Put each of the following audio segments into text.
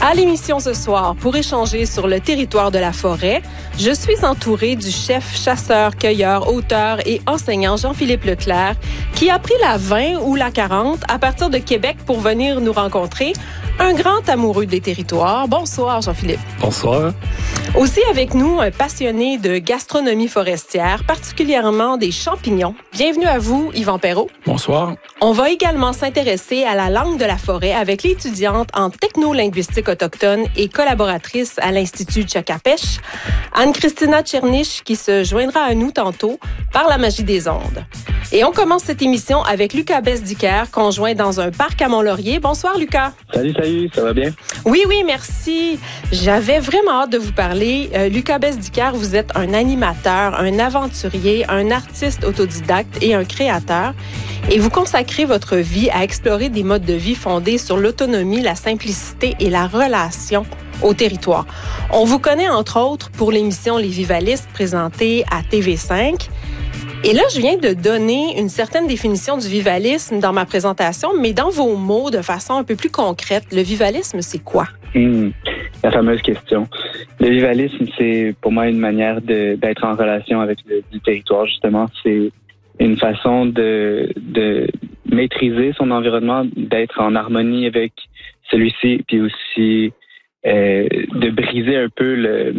À l'émission ce soir, pour échanger sur le territoire de la forêt, je suis entourée du chef chasseur, cueilleur, auteur et enseignant Jean-Philippe Leclerc, qui a pris la 20 ou la 40 à partir de Québec pour venir nous rencontrer. Un grand amoureux des territoires. Bonsoir, Jean-Philippe. Bonsoir. Aussi avec nous, un passionné de gastronomie forestière, particulièrement des champignons. Bienvenue à vous, Yvan Perrault. Bonsoir. On va également s'intéresser à la langue de la forêt avec l'étudiante en technolinguistique autochtone et collaboratrice à l'Institut Tchakapèche, Anne-Christina Tchernich, qui se joindra à nous tantôt par la magie des ondes. Et on commence cette émission avec Lucas Besdiker, conjoint dans un parc à Mont-Laurier. Bonsoir, Lucas. Salut, ça va bien? Oui, merci. J'avais vraiment hâte de vous parler. Lucas Besdiker, vous êtes un animateur, un aventurier, un artiste autodidacte et un créateur. Et vous consacrez votre vie à explorer des modes de vie fondés sur l'autonomie, la simplicité et la relation au territoire. On vous connaît entre autres pour l'émission Les Vivalistes présentée à TV5. Et là, je viens de donner une certaine définition du vivalisme dans ma présentation, mais dans vos mots, de façon un peu plus concrète, le vivalisme, c'est quoi? La fameuse question. Le vivalisme, c'est pour moi une manière d'être en relation avec du territoire, justement. C'est une façon de maîtriser son environnement, d'être en harmonie avec celui-ci, puis aussi de briser un peu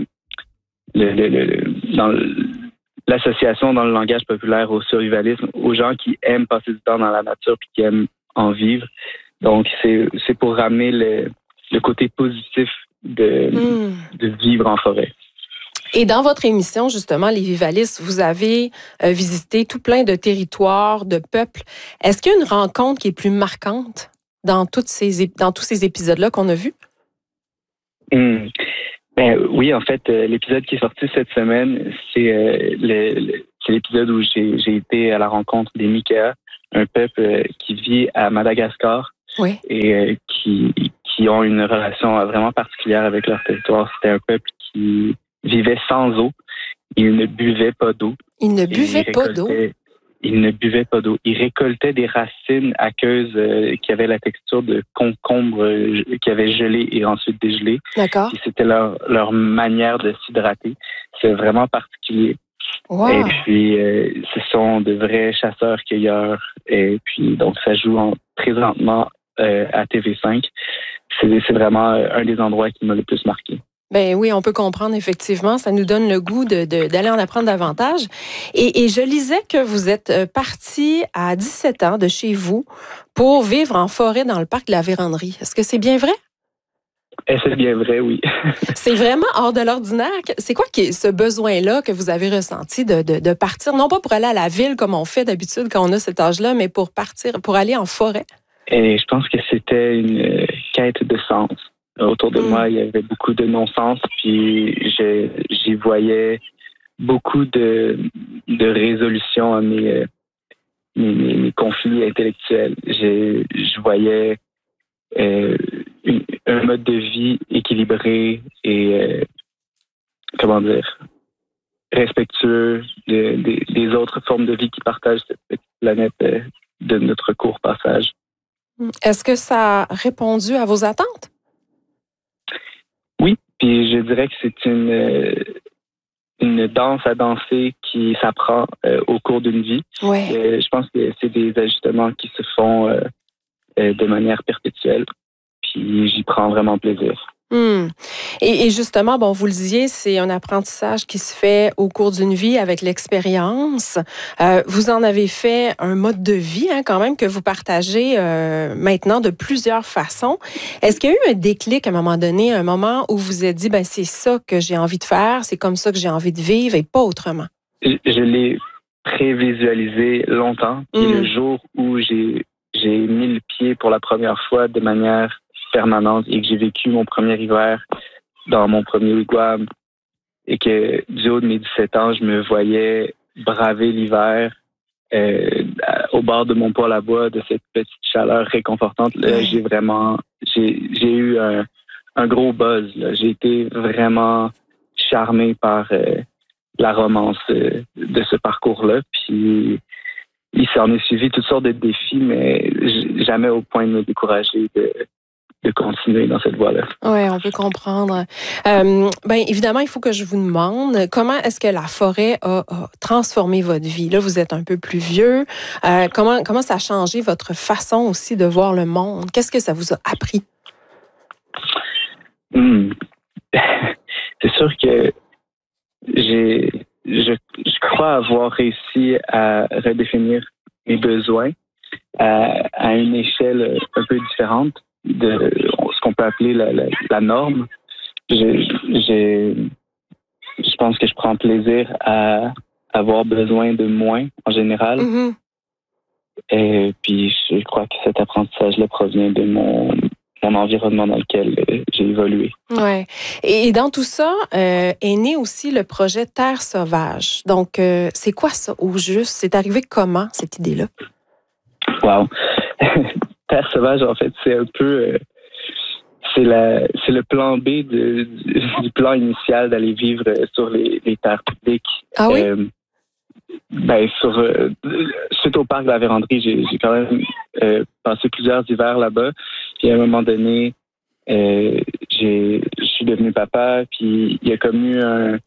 l'association dans le langage populaire au survivalisme, aux gens qui aiment passer du temps dans la nature puis qui aiment en vivre. Donc, c'est pour ramener le côté positif de vivre en forêt. Et dans votre émission, justement, Les Vivalistes, vous avez visité tout plein de territoires, de peuples. Est-ce qu'il y a une rencontre qui est plus marquante dans tous ces épisodes-là qu'on a vus? Oui, en fait, l'épisode qui est sorti cette semaine, c'est l'épisode où j'ai été à la rencontre des Mikea, un peuple qui vit à Madagascar. Oui. Et qui ont une relation vraiment particulière avec leur territoire. C'était un peuple qui vivait sans eau. Ils ne buvaient pas d'eau. Ils ne buvaient pas d'eau? Ils ne buvaient pas d'eau. Ils récoltaient des racines aqueuses qui avaient la texture de concombre qui avaient gelé et ensuite dégelé. D'accord. Puis c'était leur manière de s'hydrater. C'est vraiment particulier. Wow. Et puis, ce sont de vrais chasseurs-cueilleurs. Et puis, donc, ça joue présentement à TV5. C'est vraiment un des endroits qui m'a le plus marqué. Ben oui, on peut comprendre, effectivement. Ça nous donne le goût d'aller en apprendre davantage. Et je lisais que vous êtes parti à 17 ans de chez vous pour vivre en forêt dans le parc de la Vérandrie. Est-ce que c'est bien vrai? C'est bien vrai, oui. C'est vraiment hors de l'ordinaire. C'est quoi ce besoin-là que vous avez ressenti de partir, non pas pour aller à la ville comme on fait d'habitude quand on a cet âge-là, mais pour partir, pour aller en forêt? Et je pense que c'était une quête de sens. Autour de moi, il y avait beaucoup de non-sens, puis j'y voyais beaucoup de résolution à mes conflits intellectuels. Je voyais un mode de vie équilibré et respectueux des autres formes de vie qui partagent cette petite planète de notre court passage. Est-ce que ça a répondu à vos attentes? Oui, puis je dirais que c'est une danse à danser qui s'apprend au cours d'une vie. Ouais. Je pense que c'est des ajustements qui se font de manière perpétuelle, puis j'y prends vraiment plaisir. Et justement, bon, vous le disiez, c'est un apprentissage qui se fait au cours d'une vie avec l'expérience. Vous en avez fait un mode de vie, quand même, que vous partagez maintenant de plusieurs façons. Est-ce qu'il y a eu un déclic à un moment donné, un moment où vous vous êtes dit, c'est ça que j'ai envie de faire, c'est comme ça que j'ai envie de vivre et pas autrement? Je l'ai prévisualisé longtemps. Puis le jour où j'ai mis le pied pour la première fois de manière permanente et que j'ai vécu mon premier hiver dans mon premier wigwam et que du haut de mes 17 ans, je me voyais braver l'hiver au bord de mon poêle à bois, de cette petite chaleur réconfortante. Là, j'ai eu un gros buzz. Là. J'ai été vraiment charmé par la romance de ce parcours-là. Puis il s'en est suivi toutes sortes de défis, mais jamais au point de me décourager de continuer dans cette voie-là. Oui, on peut comprendre. Évidemment, il faut que je vous demande comment est-ce que la forêt a transformé votre vie? Là, vous êtes un peu plus vieux. Comment ça a changé votre façon aussi de voir le monde? Qu'est-ce que ça vous a appris? C'est sûr que je crois avoir réussi à redéfinir mes besoins à une échelle un peu différente de ce qu'on peut appeler la norme. Je pense que je prends plaisir à avoir besoin de moins en général. Mm-hmm. Et puis je crois que cet apprentissage-là provient de mon environnement dans lequel j'ai évolué. Ouais. Et dans tout ça, est né aussi le projet Terre sauvage. Donc, c'est quoi ça au juste? C'est arrivé comment, cette idée-là? Wow! Terre sauvage, en fait, c'est un peu... c'est le plan B du plan initial d'aller vivre sur les terres publiques. Ah oui? Suite au parc de la Vérandrie, j'ai quand même passé plusieurs hivers là-bas. Puis à un moment donné, je suis devenu papa, puis il y a comme eu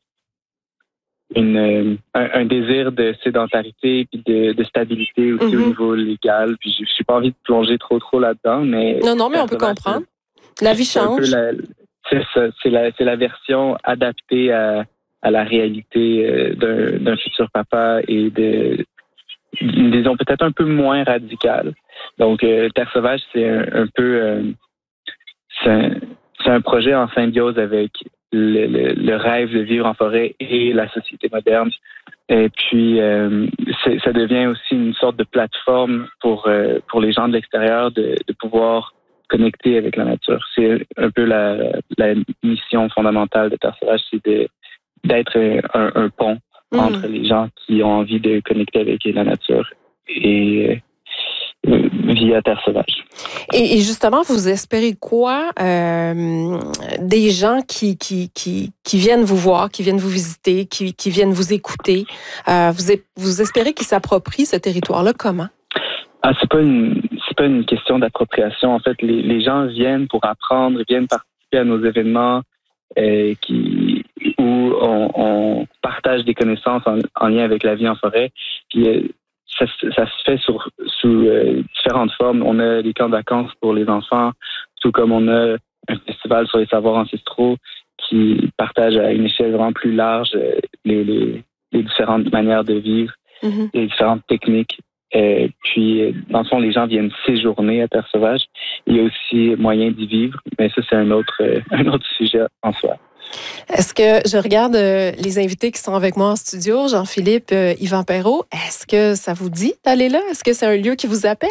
un désir de sédentarité puis de stabilité aussi au niveau légal. Puis je suis pas envie de plonger trop là-dedans, mais... Non, mais on peut comprendre. La vie change. C'est ça, c'est la version adaptée à la réalité d'un futur papa et disons peut-être un peu moins radicale. Donc Terre sauvage, c'est un peu c'est un projet en symbiose avec le rêve de vivre en forêt et la société moderne. Et puis ça devient aussi une sorte de plateforme pour les gens de l'extérieur de pouvoir connecter avec la nature. C'est un peu la mission fondamentale de Terre sauvage, c'est d'être un pont entre les gens qui ont envie de connecter avec la nature et via Terre sauvage. Et justement, vous espérez quoi des gens qui viennent vous voir, qui viennent vous visiter, qui viennent vous écouter? Vous espérez qu'ils s'approprient ce territoire-là comment? C'est pas une question d'appropriation. En fait, les gens viennent pour apprendre, viennent participer à nos événements où on partage des connaissances en lien avec la vie en forêt. Puis ça se fait sous différentes formes. On a des camps de vacances pour les enfants, tout comme on a un festival sur les savoirs ancestraux qui partage à une échelle vraiment plus large les différentes manières de vivre, les différentes techniques. Puis, dans le fond, les gens viennent séjourner à Terre sauvage. Il y a aussi moyen d'y vivre, mais ça, c'est un autre sujet en soi. Est-ce que je regarde les invités qui sont avec moi en studio, Jean-Philippe, Yvan Perrault, est-ce que ça vous dit d'aller là? Est-ce que c'est un lieu qui vous appelle?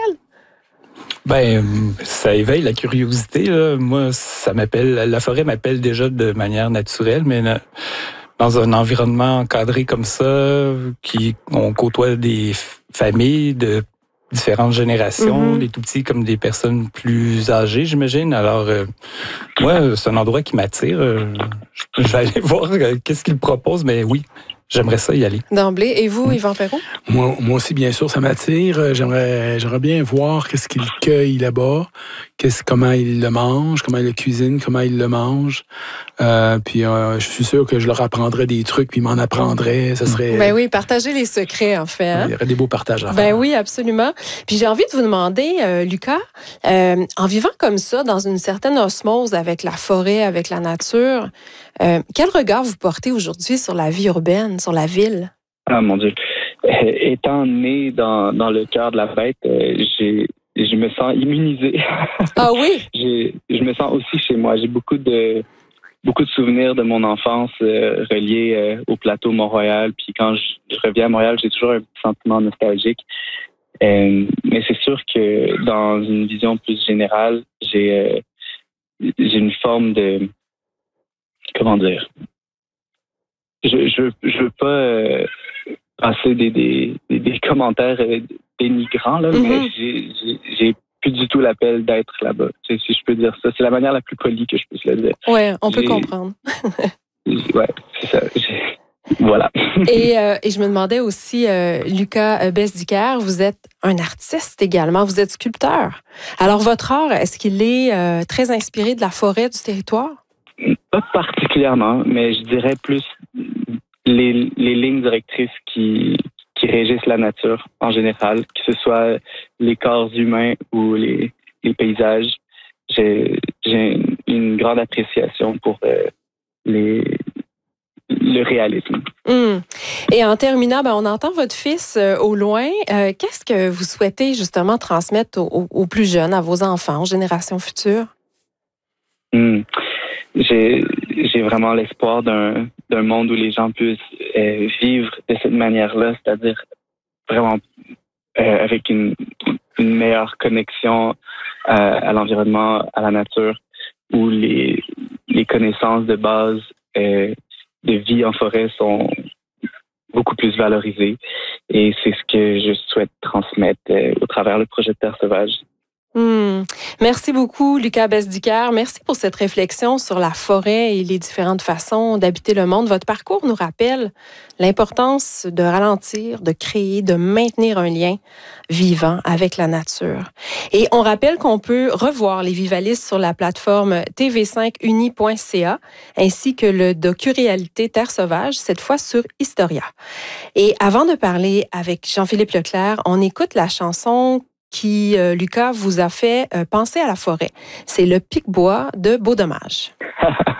Ça éveille la curiosité, là. Moi, la forêt m'appelle déjà de manière naturelle, mais dans un environnement encadré comme ça, on côtoie des familles de différentes générations, des tout-petits comme des personnes plus âgées, j'imagine. Alors, moi, c'est un endroit qui m'attire. Je vais aller voir qu'est-ce qu'il propose, mais oui, j'aimerais ça y aller. D'emblée. Et vous, Yvan Perrault? Moi aussi, bien sûr, ça m'attire. J'aimerais bien voir qu'est-ce qu'il cueille là-bas, comment il le mange, comment il le cuisine, comment il le mange. Puis je suis sûr que je leur apprendrais des trucs, puis ils m'en apprendraient. Ça serait... Ben oui, partager les secrets, en fait. Hein? Il y aurait des beaux partages à faire. Ben oui, absolument. Puis j'ai envie de vous demander, Lucas, en vivant comme ça, dans une certaine osmose avec la forêt, avec la nature, quel regard vous portez aujourd'hui sur la vie urbaine, sur la ville? Ah, mon Dieu. Étant né dans le cœur de la bête, je me sens immunisé. Ah oui? Je me sens aussi chez moi. J'ai beaucoup de souvenirs de mon enfance reliés au plateau Mont-Royal. Puis quand je reviens à Montréal, j'ai toujours un petit sentiment nostalgique. Mais c'est sûr que dans une vision plus générale, j'ai une forme de... Comment dire? Je veux pas passer des commentaires dénigrants, là, mais j'ai plus du tout l'appel d'être là-bas. Si je peux dire ça. C'est la manière la plus polie que je puisse le dire. Oui, on peut comprendre. Ouais, c'est ça. Voilà. Et je me demandais aussi, Lucas Bezdiker, vous êtes un artiste également, vous êtes sculpteur. Alors, votre art, est-ce qu'il est très inspiré de la forêt du territoire? Pas particulièrement, mais je dirais plus les lignes directrices qui régissent la nature en général, que ce soit les corps humains ou les paysages. J'ai une grande appréciation pour le réalisme. Et en terminant, on entend votre fils au loin. Qu'est-ce que vous souhaitez justement transmettre aux plus jeunes, à vos enfants, aux générations futures? J'ai vraiment l'espoir d'un monde où les gens puissent vivre de cette manière-là, c'est-à-dire vraiment avec une meilleure connexion à l'environnement, à la nature, où les connaissances de base de vie en forêt sont beaucoup plus valorisées. Et c'est ce que je souhaite transmettre au travers le projet de Terre sauvage. Merci beaucoup, Lucas Bezdiker. Merci pour cette réflexion sur la forêt et les différentes façons d'habiter le monde. Votre parcours nous rappelle l'importance de ralentir, de créer, de maintenir un lien vivant avec la nature. Et on rappelle qu'on peut revoir les Vivalistes sur la plateforme tv5uni.ca ainsi que le docu-réalité Terre sauvage, cette fois sur Historia. Et avant de parler avec Jean-Philippe Leclerc, on écoute la chanson qui, Lucas, vous a fait penser à la forêt. C'est le Pic-Bois de Beau Dommage.